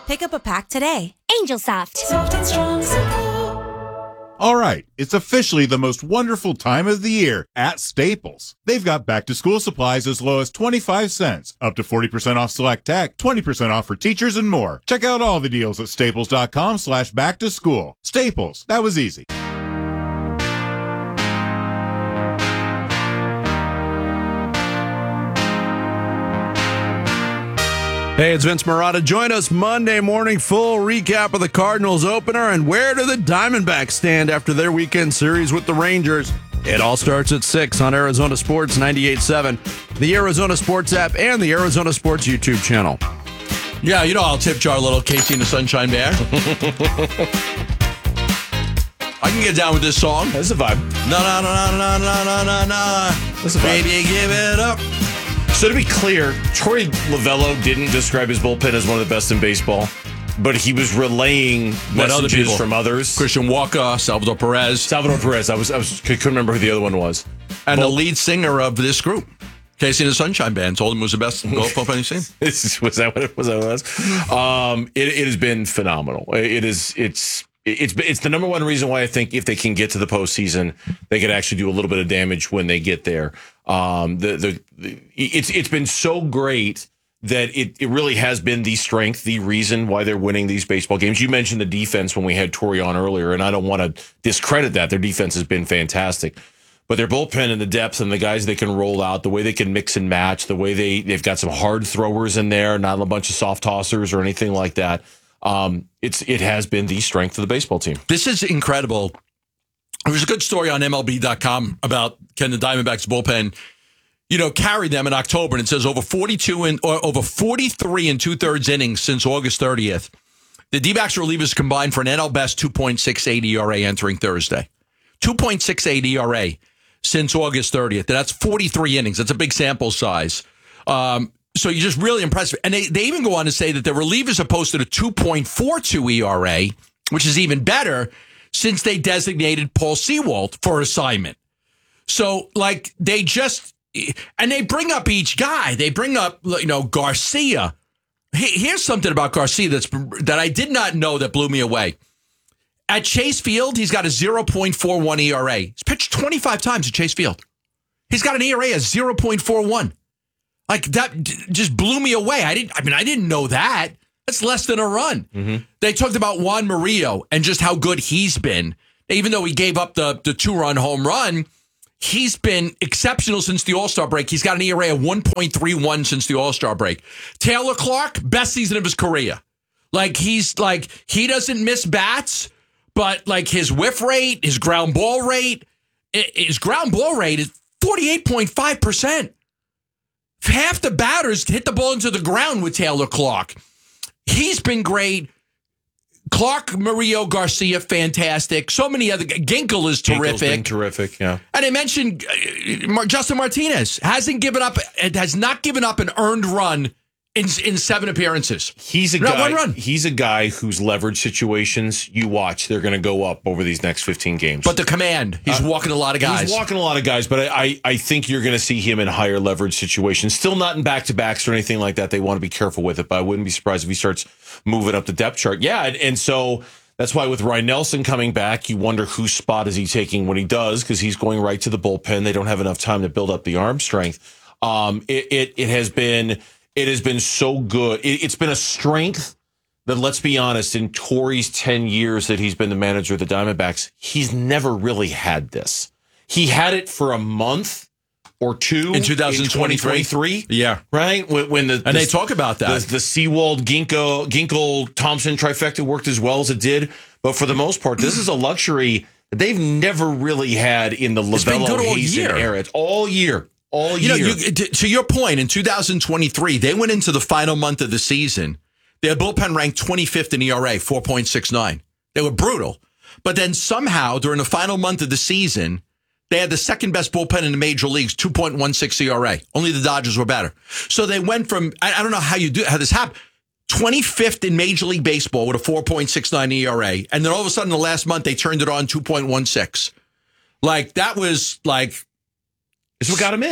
Pick up a pack today. Angel Soft. Soft and strong, simple. All right, it's officially the most wonderful time of the year at Staples. They've got back-to-school supplies as low as 25 cents, up to 40% off select tech, 20% off for teachers, and more. Check out all the deals at staples.com/back-to-school. Staples, that was easy. Hey, it's Vince Marotta. Join us Monday morning. Full recap of the Cardinals opener and where do the Diamondbacks stand after their weekend series with the Rangers. It all starts at 6 on Arizona Sports 98.7, the Arizona Sports app, and the Arizona Sports YouTube channel. Yeah, I'll tip jar a little Casey and the Sunshine Band. I can get down with this song. That's a vibe. Na na na na na na na na. That's a vibe. Baby, give it up. So to be clear, Torey Lovullo didn't describe his bullpen as one of the best in baseball, but he was relaying messages from others. Christian Walker, Salvador Perez. I couldn't remember who the other one was. And the lead singer of this group, Casey and the Sunshine Band, told him it was the best bullpen he's seen. Was that what it was? It has been phenomenal. It's the number one reason why I think if they can get to the postseason, they could actually do a little bit of damage when they get there. It's been so great that it really has been the strength, the reason why they're winning these baseball games. You mentioned the defense when we had Torey on earlier, and I don't want to discredit that. Their defense has been fantastic. But their bullpen and the depth and the guys they can roll out, the way they can mix and match, the way they've got some hard throwers in there, not a bunch of soft tossers or anything like that. It has been the strength of the baseball team. This is incredible. There's a good story on MLB.com about can the Diamondbacks bullpen, carry them in October, and it says over 43 and 2/3 innings since August 30th. The D-backs relievers combined for an NL best 2.68 ERA entering Thursday. 2.68 ERA since August 30th. That's 43 innings. That's a big sample size. So you're just really impressed. And they even go on to say that the relievers have posted a 2.42 ERA, which is even better since they designated Paul Sewald for assignment. So, they bring up each guy. They bring up, Garcia. Here's something about Garcia that I did not know that blew me away. At Chase Field, he's got a 0.41 ERA. He's pitched 25 times at Chase Field. He's got an ERA of 0.41. That just blew me away. I didn't know that. That's less than a run. Mm-hmm. They talked about Juan Murillo and just how good he's been. Even though he gave up the 2-run home run, he's been exceptional since the All-Star break. He's got an ERA of 1.31 since the All-Star break. Taylor Clark, best season of his career. He doesn't miss bats, but his whiff rate, his ground ball rate is 48.5%. Half the batters hit the ball into the ground with Taylor Clark. He's been great. Clark, Murillo, Garcia, fantastic. So many other. Ginkel is terrific. Ginkel's been terrific, yeah. And I mentioned Justin Martinez has not given up an earned run in 7 appearances. He's a guy whose leverage situations you watch, they're going to go up over these next 15 games. But the command, he's walking a lot of guys. He's walking a lot of guys, but I think you're going to see him in higher leverage situations. Still not in back-to-backs or anything like that. They want to be careful with it, but I wouldn't be surprised if he starts moving up the depth chart. Yeah, and so that's why with Ryan Nelson coming back, you wonder whose spot is he taking when he does, because he's going right to the bullpen. They don't have enough time to build up the arm strength. It has been so good. It's been a strength that, let's be honest, in Torey's 10 years that he's been the manager of the Diamondbacks, he's never really had this. He had it for a month or two in 2023. Yeah. Right? When they talk about that. The Sewald, Ginkel, Thompson trifecta worked as well as it did. But for the most part, this is a luxury that they've never really had in the Lovullo-Hazen era. It's all year. All year. To your point, in 2023, they went into the final month of the season. Their bullpen ranked 25th in ERA, 4.69. They were brutal. But then somehow, during the final month of the season, they had the second best bullpen in the major leagues, 2.16 ERA. Only the Dodgers were better. So they went from, I don't know how this happened, 25th in Major League Baseball with a 4.69 ERA. And then all of a sudden, the last month, they turned it on 2.16. That was it's what got him in.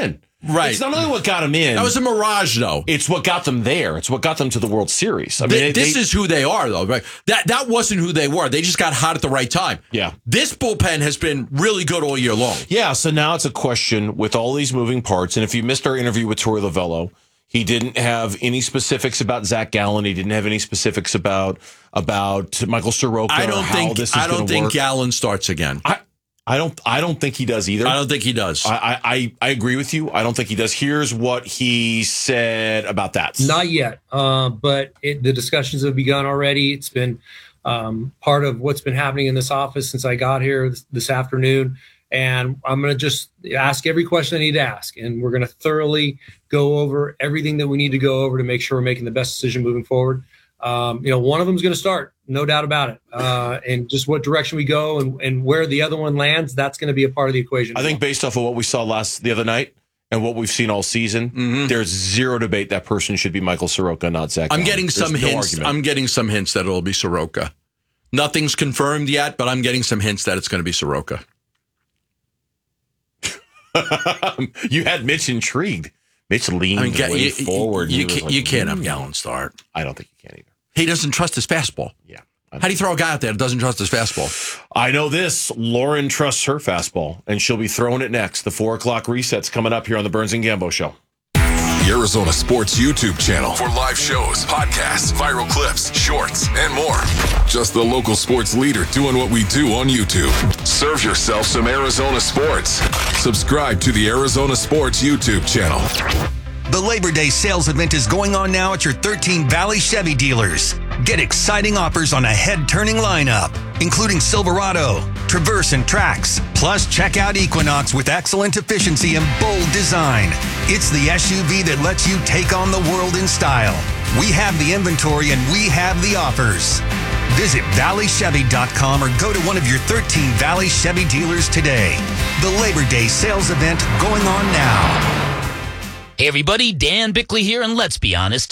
Right. It's not only what got them in. That was a mirage, though. It's what got them there. It's what got them to the World Series. I mean, This is who they are, though. Right? That wasn't who they were. They just got hot at the right time. Yeah. This bullpen has been really good all year long. Yeah, so now it's a question with all these moving parts. And if you missed our interview with Torey Lovello, he didn't have any specifics about Zach Gallen. He didn't have any specifics about Michael Soroka. I don't think work. Gallen starts again. I don't think he does either. I don't think he does. I agree with you. I don't think he does. Here's what he said about that. Not yet, but the discussions have begun already. It's been part of what's been happening in this office since I got here this afternoon. And I'm going to just ask every question I need to ask. And we're going to thoroughly go over everything that we need to go over to make sure we're making the best decision moving forward. One of them is going to start, no doubt about it. And just what direction we go and where the other one lands, that's going to be a part of the equation. I think based off of what we saw the other night and what we've seen all season, there's zero debate that person should be Michael Soroka, not Zach Gallen. I'm getting some hints. I'm getting some hints that it'll be Soroka. Nothing's confirmed yet, but I'm getting some hints that it's going to be Soroka. You had Mitch intrigued. Mitch leaned way forward. You can't have Gallen start. I don't think you can either. He doesn't trust his fastball. Yeah. How do you throw a guy out there that doesn't trust his fastball? I know this. Lauren trusts her fastball, and she'll be throwing it next. The 4 o'clock reset's coming up here on the Burns and Gambo Show. The Arizona Sports YouTube channel for live shows, podcasts, viral clips, shorts, and more. Just the local sports leader doing what we do on YouTube. Serve yourself some Arizona sports. Subscribe to the Arizona Sports YouTube channel. The Labor Day sales event is going on now at your 13 Valley Chevy dealers. Get exciting offers on a head-turning lineup, including Silverado, Traverse, and Trax. Plus, check out Equinox with excellent efficiency and bold design. It's the SUV that lets you take on the world in style. We have the inventory and we have the offers. Visit valleychevy.com or go to one of your 13 Valley Chevy dealers today. The Labor Day sales event going on now. Hey everybody, Dan Bickley here, and let's be honest,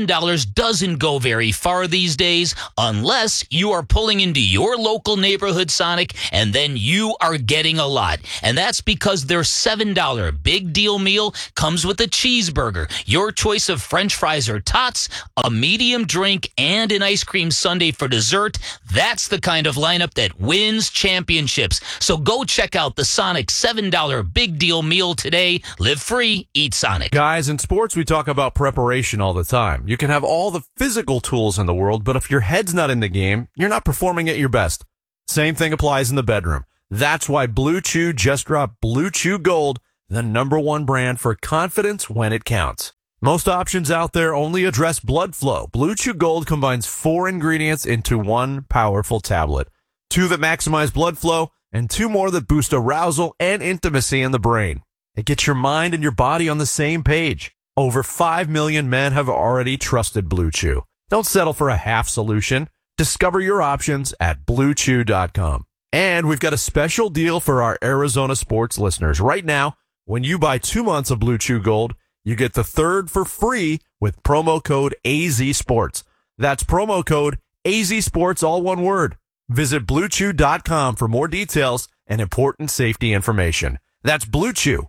$7 doesn't go very far these days unless you are pulling into your local neighborhood Sonic and then you are getting a lot. And that's because their $7 big deal meal comes with a cheeseburger, your choice of french fries or tots, a medium drink, and an ice cream sundae for dessert. That's the kind of lineup that wins championships. So go check out the Sonic $7 big deal meal today. Live free, eat Sonic. Guys, in sports, we talk about preparation all the time. You can have all the physical tools in the world, but if your head's not in the game, you're not performing at your best. Same thing applies in the bedroom. That's why Blue Chew just dropped Blue Chew Gold, the #1 brand for confidence when it counts. Most options out there only address blood flow. Blue Chew Gold combines 4 ingredients into one powerful tablet. 2 that maximize blood flow and 2 more that boost arousal and intimacy in the brain. It gets your mind and your body on the same page. Over 5 million men have already trusted Blue Chew. Don't settle for a half solution. Discover your options at BlueChew.com. And we've got a special deal for our Arizona sports listeners. Right now, when you buy 2 months of Blue Chew Gold, you get the 3rd for free with promo code AZSports. That's promo code AZSports, all one word. Visit BlueChew.com for more details and important safety information. That's BlueChew.com.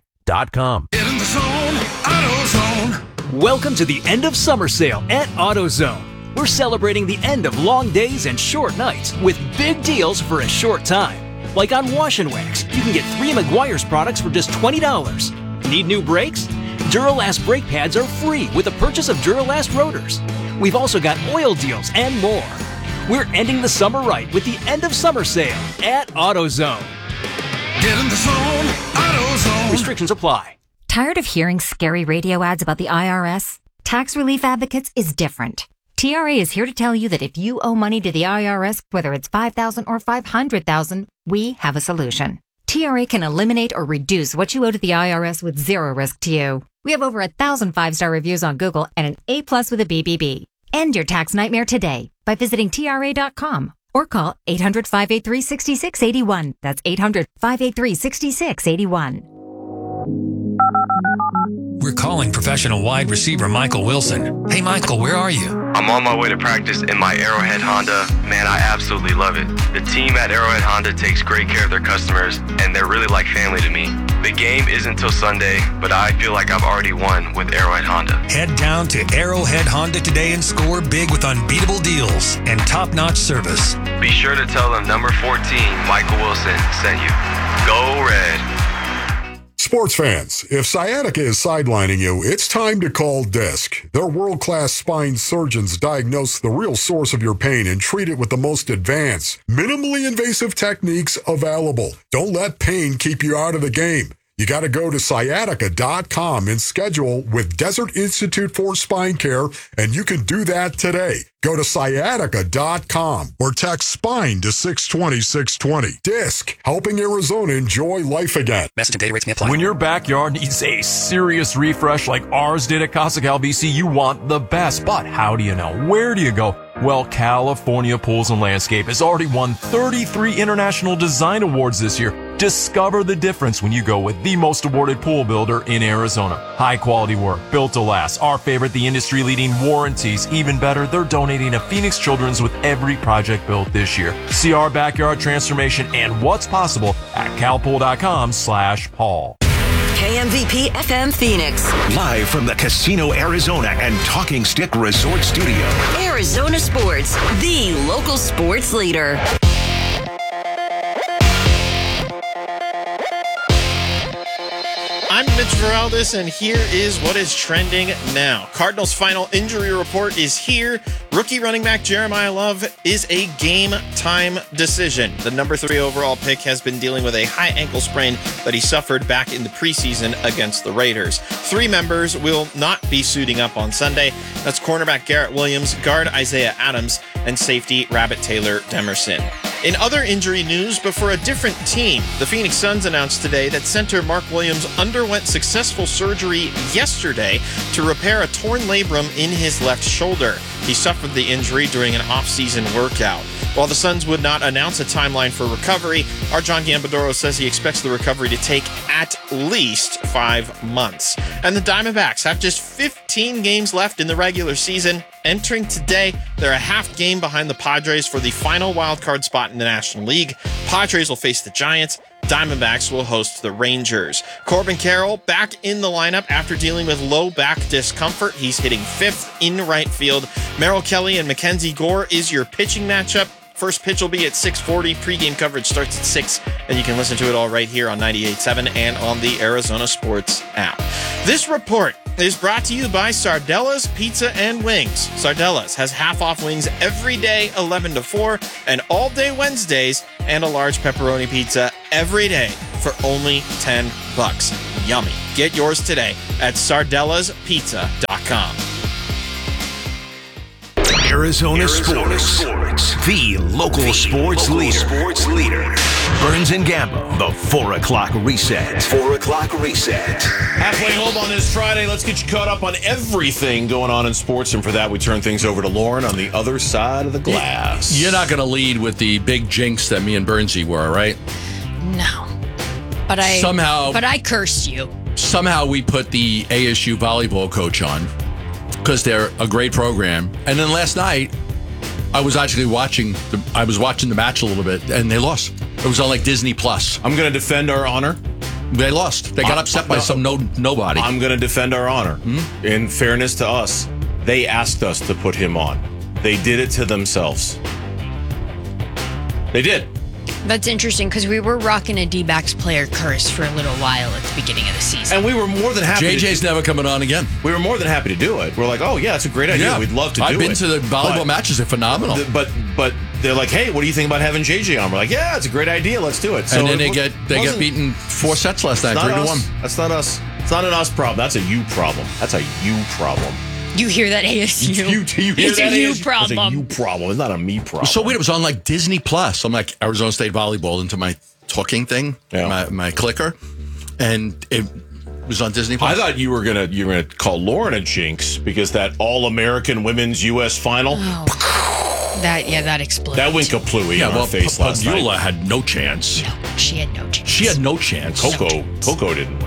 Get in the zone, AutoZone. Welcome to the end of summer sale at AutoZone. We're celebrating the end of long days and short nights with big deals for a short time. Like on Wash and Wax, you can get 3 Meguiar's products for just $20. Need new brakes? Duralast brake pads are free with the purchase of Duralast rotors. We've also got oil deals and more. We're ending the summer right with the end of summer sale at AutoZone. Get in the zone, AutoZone. Restrictions apply. Tired of hearing scary radio ads about the IRS? Tax Relief Advocates is different. TRA is here to tell you that if you owe money to the IRS, whether it's $5,000 or $500,000, we have a solution. TRA can eliminate or reduce what you owe to the IRS with zero risk to you. We have over 1,000 5-star reviews on Google and an A+ with a BBB. End your tax nightmare today by visiting TRA.com or call 800-583-6681. That's 800-583-6681. We're calling professional wide receiver Michael Wilson. Hey, Michael, where are you? I'm on my way to practice in my Arrowhead Honda. Man, I absolutely love it. The team at Arrowhead Honda takes great care of their customers, and they're really like family to me. The game isn't until Sunday, but I feel like I've already won with Arrowhead Honda. Head down to Arrowhead Honda today and score big with unbeatable deals and top-notch service. Be sure to tell them number 14, Michael Wilson, sent you. Go Red. Sports fans, if sciatica is sidelining you, it's time to call DISC. Their world-class spine surgeons diagnose the real source of your pain and treat it with the most advanced, minimally invasive techniques available. Don't let pain keep you out of the game. You got to go to sciatica.com and schedule with Desert Institute for Spine Care, and you can do that today. Go to sciatica.com or text SPINE to 620-620. DISC, helping Arizona enjoy life again. Message and data rates may apply. When your backyard needs a serious refresh like ours did at Casa Cal BC, you want the best. But how do you know? Where do you go? Well, California Pools and Landscape has already won 33 international design awards this year. Discover the difference when you go with the most awarded pool builder in Arizona. High quality work, built to last. Our favorite, the industry leading warranties. Even better, they're donating to Phoenix Children's with every project built this year. See our backyard transformation and what's possible at calpool.com/Paul. KMVP FM Phoenix. Live from the Casino Arizona and Talking Stick Resort Studio. Arizona Sports, the local sports leader. I'm Mitch Veraldez, and here is what is trending now. Cardinals' final injury report is here. Rookie running back Jeremiah Love is a game-time decision. The number 3 overall pick has been dealing with a high ankle sprain that he suffered back in the preseason against the Raiders. 3 members will not be suiting up on Sunday. That's cornerback Garrett Williams, guard Isaiah Adams, and safety Rabbit Taylor Demerson. In other injury news, but for a different team, the Phoenix Suns announced today that center Mark Williams underwent successful surgery yesterday to repair a torn labrum in his left shoulder. He suffered the injury during an off-season workout. While the Suns would not announce a timeline for recovery, our John Gambadoro says he expects the recovery to take at least 5 months. And the Diamondbacks have just 15 games left in the regular season. Entering today, they're a half game behind the Padres for the final wildcard spot in the National League. Padres will face the Giants. Diamondbacks will host the Rangers. Corbin Carroll back in the lineup after dealing with low back discomfort. He's hitting 5th in right field. Merrill Kelly and Mackenzie Gore is your pitching matchup. First pitch will be at 6:40. Pre-game coverage starts at 6, and you can listen to it all right here on 98.7 and on the Arizona Sports app. This report is brought to you by Sardella's Pizza and Wings. Sardella's has half-off wings every day, 11 to 4, and all-day Wednesdays, and a large pepperoni pizza every day for only $10. Yummy. Get yours today at sardellaspizza.com. Arizona Sports, the local sports leader. Burns and Gambo, the 4 o'clock reset. Halfway home on this Friday, let's get you caught up on everything going on in sports. And for that, we turn things over to Lauren on the other side of the glass. You're not going to lead with the big jinx that me and Bernsey were, right? No. But I cursed you. Somehow we put the ASU volleyball coach on because they're a great program. And then last night, I was actually watching the match a little bit, and they lost. It was on like Disney Plus. I'm going to defend our honor. They lost. They got upset by some nobody. I'm going to defend our honor. Mm-hmm. In fairness to us, they asked us to put him on. They did it to themselves. They did. That's interesting because we were rocking a D-backs player curse for a little while at the beginning of the season. And we were more than happy. JJ's never coming on again. We were more than happy to do it. We're like, oh, yeah, it's a great idea. Yeah. We'd love to do it. I've been to the volleyball matches. They're phenomenal. But they're like, hey, what do you think about having JJ on? We're like, yeah, it's a great idea. Let's do it. So and then they get beaten 4 sets last night, 3-1. That's not us. It's not an us problem. That's a you problem. That's a you problem. You hear that, ASU? It's a you problem. It's a you problem. It's not a me problem. So weird. It was on like Disney Plus. I'm like Arizona State volleyball into my talking thing, my clicker, and it was on Disney Plus. I thought you were gonna call Lauren a jinx because that All-American Women's U.S. Final. Oh. That exploded. That went kaplooey on her face last night. Pagula had no chance. No, she had no chance. She had no chance. Coco didn't win.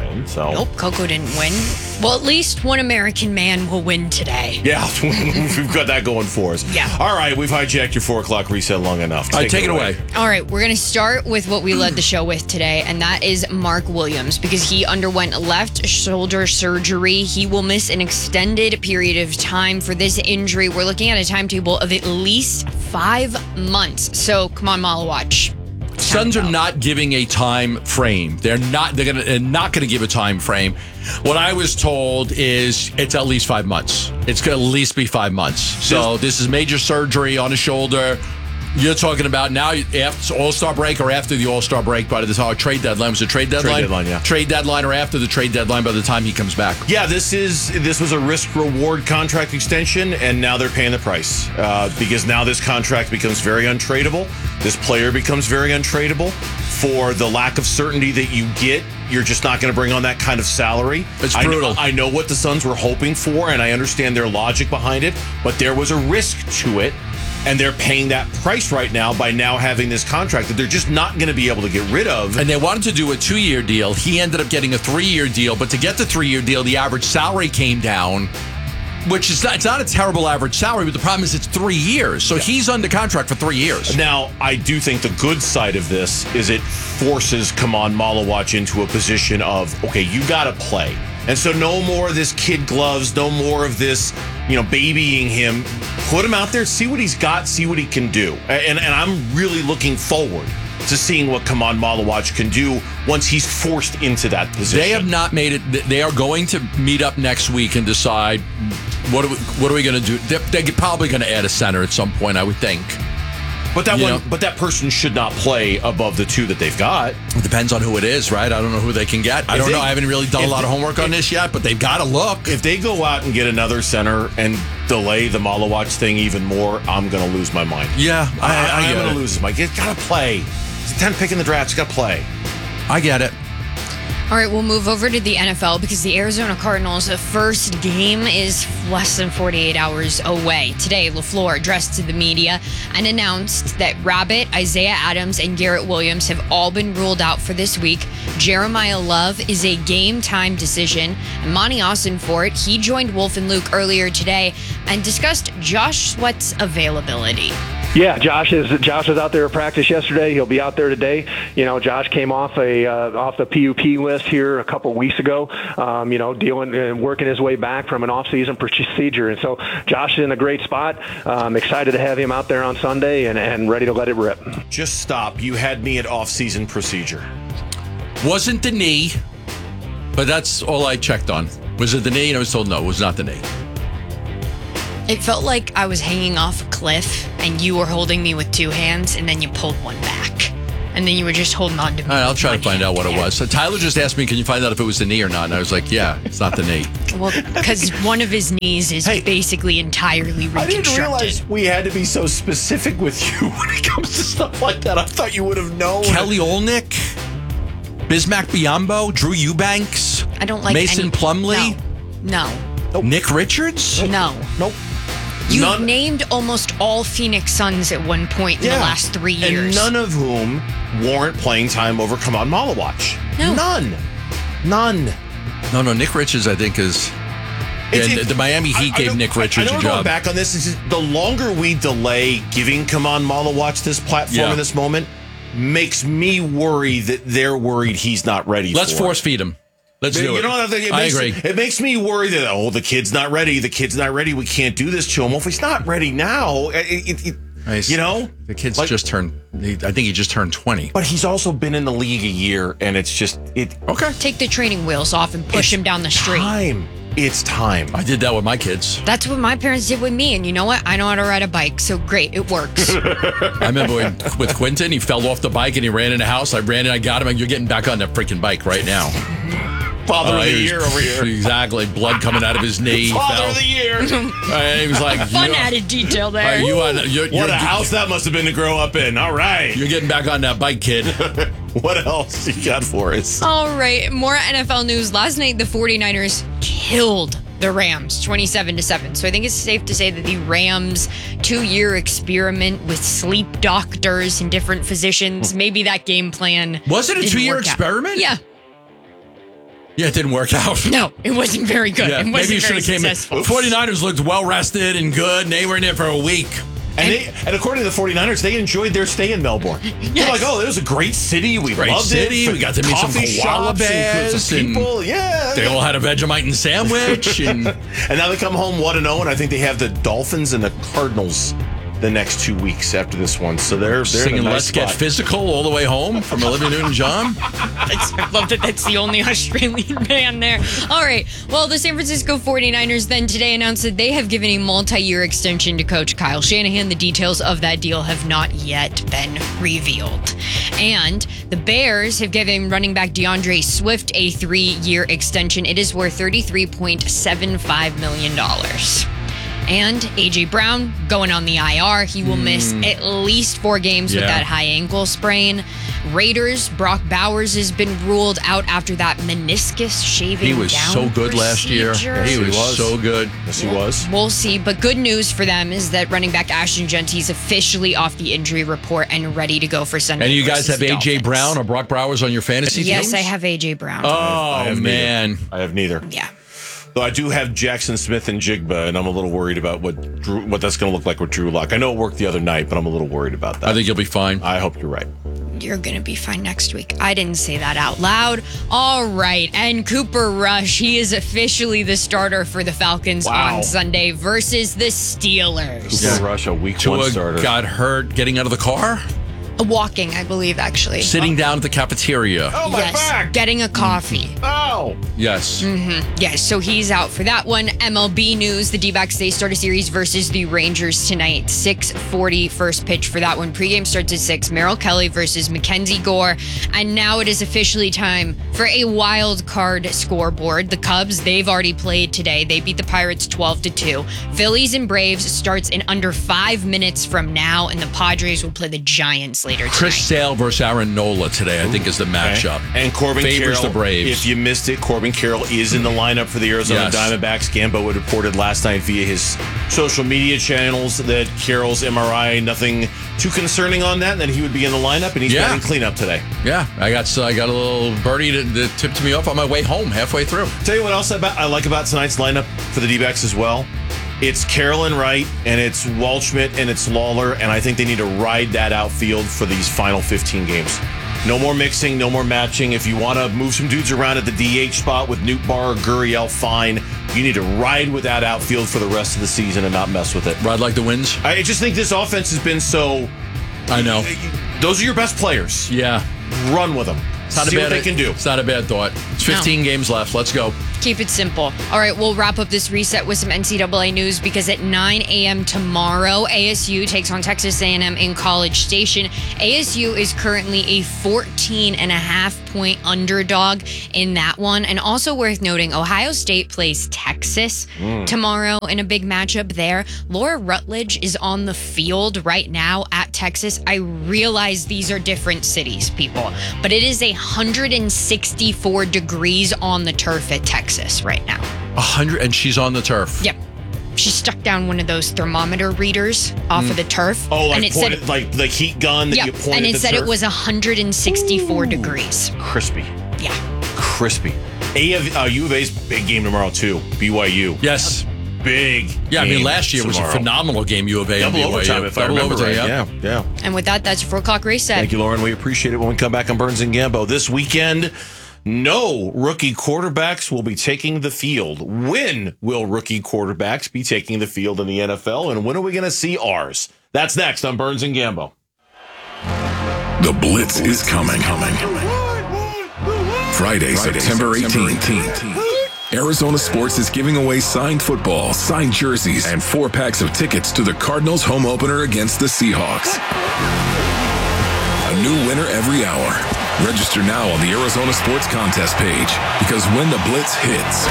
win. So Nope, Coco didn't win. Well, at least one American man will win today. yeah, we've got that going for us. Yeah. All right, we've hijacked your 4 o'clock reset long enough. All right, take it away. All right, we're going to start with what we led the show with today, and that is Mark Williams, because he underwent left shoulder surgery. He will miss an extended period of time for this injury. We're looking at a timetable of at least 5 months. So come on, Mala Watch. Suns are not giving a time frame. They're not gonna give a time frame. What I was told is it's at least 5 months. It's gonna at least be 5 months. So this is major surgery on his shoulder. You're talking about now after All-Star break or after the All-Star break by the time trade deadline. Was it trade deadline? Trade deadline, yeah. Trade deadline or after the trade deadline by the time he comes back. Yeah, this was a risk-reward contract extension, and now they're paying the price because now this contract becomes very untradeable. This player becomes very untradeable for the lack of certainty that you get. You're just not going to bring on that kind of salary. It's brutal. I know what the Suns were hoping for, and I understand their logic behind it, but there was a risk to it. And they're paying that price right now by now having this contract that they're just not going to be able to get rid of. And they wanted to do a 2-year deal. He ended up getting a 3-year deal. But to get the 3-year deal, the average salary came down, which is it's not a terrible average salary. But the problem is it's 3 years. So he's under contract for 3 years. Now, I do think the good side of this is it forces Kaman Malawach into a position of, okay, you got to play. And so no more of this kid gloves, no more of this, babying him. Put him out there, see what he's got, see what he can do. And I'm really looking forward to seeing what Kaman Malawach can do once he's forced into that position. They have not made it. They are going to meet up next week and decide what are we going to do. They're probably going to add a center at some point, I would think. But that person should not play above the 2 that they've got. It depends on who it is, right? I don't know who they can get. I don't know. I haven't really done a lot of homework on this yet, but they've got to look. If they go out and get another center and delay the Malawach thing even more, I'm going to lose my mind. Yeah, I'm going to lose my mind. He's got to play. He's the 10th pick in the draft. He's got to play. I get it. All right, we'll move over to the NFL because the Arizona Cardinals' first game is less than 48 hours away. Today, LaFleur addressed to the media and announced that Rabbit, Isaiah Adams, and Garrett Williams have all been ruled out for this week. Jeremiah Love is a game-time decision. And Monty Ossenfort, he joined Wolf and Luke earlier today and discussed Josh Sweat's availability. Yeah, Josh is out there at practice yesterday. He'll be out there today. Josh came off the PUP list here a couple weeks ago. Dealing and working his way back from an off-season procedure, and so Josh is in a great spot. Excited to have him out there on Sunday and ready to let it rip. Just stop. You had me at off-season procedure. Wasn't the knee, but that's all I checked on. Was it the knee? And I was told no, it was not the knee. It felt like I was hanging off a cliff and you were holding me with 2 hands and then you pulled one back. And then you were just holding on to me. All right, I'll try to find out what it was. So Tyler just asked me, can you find out if it was the knee or not? And I was like, yeah, it's not the knee. Well, because one of his knees is basically entirely reconstructed. I didn't realize we had to be so specific with you when it comes to stuff like that. I thought you would have known. Kelly Olynyk, Bismack Biyombo, Drew Eubanks. I don't like Mason Plumlee. No. Nope. Nick Richards. No. Nope. You've named almost all Phoenix Suns at one point in the last 3 years. And none of whom warrant playing time over Kaman Malawach. No. None. No, Nick Richards, I think, is... the Miami Heat gave Nick Richards a job. Going back on this, is the longer we delay giving Kaman Malawach this platform in this moment, makes me worry that they're worried he's not ready Let's force feed him. Let's do it. I agree. It makes me worry that, the kid's not ready. The kid's not ready. We can't do this to him. Well, if he's not ready now, the kid's just turned, I think he just turned 20. But he's also been in the league a year, and it's just, Okay. Take the training wheels off and push him down the street. It's time. I did that with my kids. That's what my parents did with me, and you know what? I know how to ride a bike, so great, it works. I remember with Quentin, he fell off the bike and he ran in the house. I ran in, I got him, and you're getting back on that freaking bike right now. Father of the year over here. Exactly. Blood coming out of his knee. Father of the year. He was like, fun added detail there. What a house that must have been to grow up in. All right. You're getting back on that bike, kid. What else you got for us? All right. More NFL news. Last night, the 49ers killed the Rams 27-7. So I think it's safe to say that the Rams 2-year experiment with sleep doctors and different physicians, maybe that game plan. Was it a 2-year experiment? Yeah. Yeah, it didn't work out. No, it wasn't very good. Yeah, It maybe wasn't you should very have came in. successful. 49ers looked well rested and good, and they were in there for a week. And according to the 49ers, they enjoyed their stay in Melbourne. They're like, oh, it was a great city. We loved it. We got to meet some koala bears and people. Yeah. They all had a Vegemite and sandwich. And now they come home 1-0, and I think they have the Dolphins and the Cardinals the next 2 weeks after this one. So they're singing in a nice Let's spot. Get Physical all the way home from Olivia Newton-John. I love that that's the only Australian band there. All right. Well, the San Francisco 49ers then today announced that they have given a multi-year extension to coach Kyle Shanahan. The details of that deal have not yet been revealed. And the Bears have given running back DeAndre Swift a 3-year extension. It is worth $33.75 million. And A.J. Brown going on the IR. He will miss at least 4 games with that high ankle sprain. Raiders, Brock Bowers has been ruled out after that meniscus shaving He was down so good last year. procedure. He was so good. Yes, he was. We'll see. But good news for them is that running back Ashton Genty is officially off the injury report and ready to go for Sunday. And you guys versus have A.J. Dolphins. Brown or Brock Bowers on your fantasy Yes, teams? I have A.J. Brown. Oh, man. I have neither. Yeah. Though I do have Jackson Smith and Jigba, and I'm a little worried about what that's going to look like with Drew Lock. I know it worked the other night, but I'm a little worried about that. I think you'll be fine. I hope you're right. You're going to be fine next week. I didn't say that out loud. All right. And Cooper Rush, he is officially the starter for the Falcons on Sunday versus the Steelers. Cooper Rush, a week Tua 1 starter. got hurt getting out of the car? Walking, I believe, actually. Sitting down at the cafeteria. Oh, my back! Getting a coffee. Oh! Yes. Yes, so he's out for that one. MLB news, the D-backs, they start a series versus the Rangers tonight. 6:40 first pitch for that one. Pregame starts at 6. Merrill Kelly versus Mackenzie Gore. And now it is officially time for a wild card scoreboard. The Cubs, they've already played today. They beat the Pirates 12-2. Phillies and Braves starts in under 5 minutes from now, and the Padres will play the Giants later tonight. Chris Sale versus Aaron Nola today, I think, is the matchup. And Corbin favors Carroll, the Braves. if you missed it, Corbin Carroll is in the lineup for the Arizona Diamondbacks. Gambo had reported last night via his social media channels that Carroll's MRI, nothing too concerning on that, and that he would be in the lineup, and he's batting cleanup today. Yeah, I got a little birdie that tipped me off on my way home halfway through. Tell you what else I like about tonight's lineup for the D-backs as well. It's Carroll and Wright, and it's Waldschmidt, and it's Lawler, and I think they need to ride that outfield for these final 15 games. No more mixing, no more matching. If you want to move some dudes around at the DH spot with Newt Barr or Gurriel, fine. You need to ride with that outfield for the rest of the season and not mess with it. Ride like the winds? I just think this offense has been so... I know. Those are your best players. Yeah. Run with them. See what they can do. It's not a bad thought. It's 15 games left. Let's go. Keep it simple. All right, we'll wrap up this reset with some NCAA news because at 9 a.m. tomorrow, ASU takes on Texas A&M in College Station. ASU is currently a 14.5-point underdog in that one. And also worth noting, Ohio State plays Texas tomorrow in a big matchup there. Laura Rutledge is on the field right now at Texas. I realize these are different cities, people, but it is 164 degrees on the turf at Texas right now. 100, and she's on the turf. Yep. She stuck down one of those thermometer readers off of the turf. Oh, like and it pointed, said, like the heat gun that yep, you point and at it the said turf? it was 164 degrees. Crispy. Yeah. Crispy. U of A's big game tomorrow, too. BYU. Yes. Big Yeah, I mean, game last year was a tomorrow. phenomenal game, U of A. Double and BYU. overtime, if I remember right. Yeah. And with that, that's your 4 o'clock reset. Thank you, Lauren. We appreciate it when we come back on Burns and Gambo. This weekend, no rookie quarterbacks will be taking the field. When will rookie quarterbacks be taking the field in the NFL? And when are we going to see ours? That's next on Burns and Gambo. The Blitz is coming. Friday, September 18th. Arizona Sports is giving away signed football, signed jerseys, and 4 packs of tickets to the Cardinals home opener against the Seahawks. A new winner every hour. Register now on the Arizona Sports contest page, because when the Blitz hits,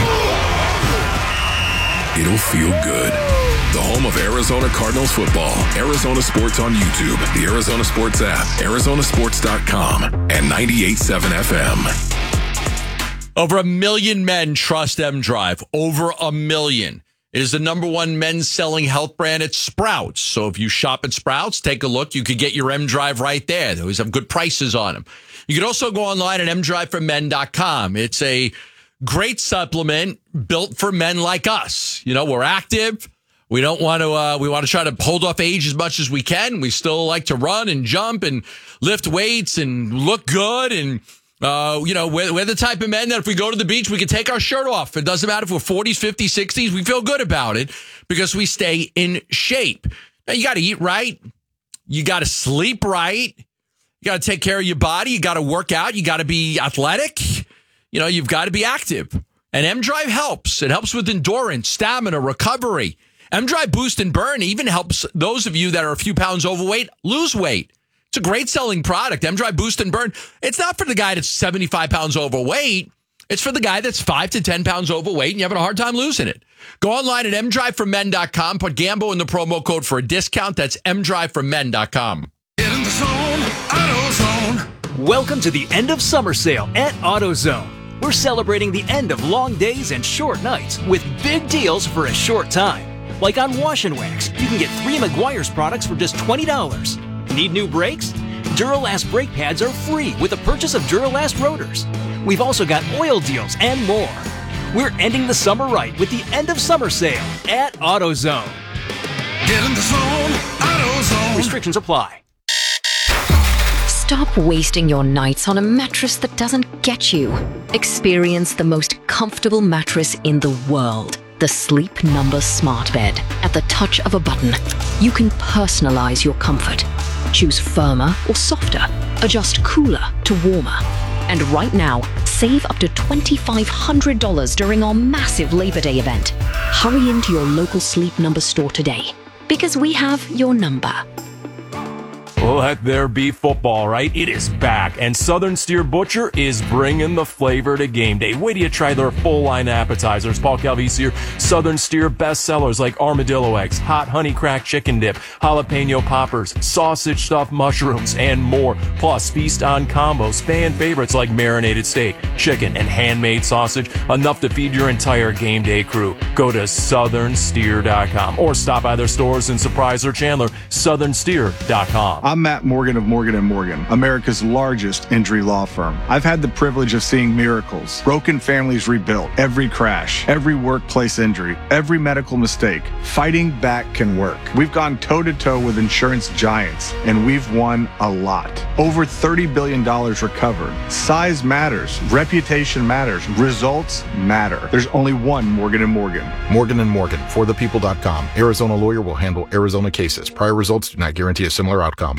it'll feel good. The home of Arizona Cardinals football. Arizona Sports on YouTube, the Arizona Sports app, arizonasports.com, and 98.7 FM. Over 1 million men trust M-Drive. Over 1 million. It is the #1 men's selling health brand at Sprouts. So if you shop at Sprouts, take a look. You could get your M-Drive right there. They always have good prices on them. You could also go online at mdriveformen.com. It's a great supplement built for men like us. You know, we're active. We don't want to, we want to try to hold off age as much as we can. We still like to run and jump and lift weights and look good. And, you know, we're the type of men that if we go to the beach, we can take our shirt off. It doesn't matter if we're 40s, 50s, 60s. We feel good about it because we stay in shape. Now, you got to eat right. You got to sleep right. You got to take care of your body. You got to work out. You got to be athletic. You know, you've got to be active. And M-Drive helps. It helps with endurance, stamina, recovery. M-Drive Boost and Burn even helps those of you that are a few pounds overweight lose weight. It's a great selling product. M-Drive Boost and Burn. It's not for the guy that's 75 pounds overweight. It's for the guy that's 5 to 10 pounds overweight and you're having a hard time losing it. Go online at mdriveformen.com. Put Gambo in the promo code for a discount. That's mdriveformen.com. Get in the zone, AutoZone. Welcome to the end of summer sale at AutoZone. We're celebrating the end of long days and short nights with big deals for a short time. Like on Wash and Wax, you can get 3 Meguiar's products for just $20. Need new brakes? Duralast brake pads are free with the purchase of Duralast rotors. We've also got oil deals and more. We're ending the summer right with the end of summer sale at AutoZone. Get in the zone, AutoZone. Restrictions apply. Stop wasting your nights on a mattress that doesn't get you. Experience the most comfortable mattress in the world. The Sleep Number Smart Bed. At the touch of a button, you can personalize your comfort. Choose firmer or softer. Adjust cooler to warmer. And right now, save up to $2,500 during our massive Labor Day event. Hurry into your local Sleep Number store today, because we have your number. Let there be football, right? It is back, and Southern Steer Butcher is bringing the flavor to game day. Wait till you try their full-line appetizers. Paul Calvisi here. Southern Steer bestsellers like armadillo eggs, hot honey cracked chicken dip, jalapeno poppers, sausage stuffed mushrooms, and more. Plus, feast on combos, fan favorites like marinated steak, chicken, and handmade sausage. Enough to feed your entire game day crew. Go to southernsteer.com or stop by their stores in Surprise or Chandler, southernsteer.com. I'm Matt Morgan of Morgan & Morgan, America's largest injury law firm. I've had the privilege of seeing miracles, broken families rebuilt, every crash, every workplace injury, every medical mistake. Fighting back can work. We've gone toe-to-toe with insurance giants, and we've won a lot. Over $30 billion recovered. Size matters. Reputation matters. Results matter. There's only one Morgan & Morgan. Morgan & Morgan, forthepeople.com. Arizona lawyer will handle Arizona cases. Prior results do not guarantee a similar outcome.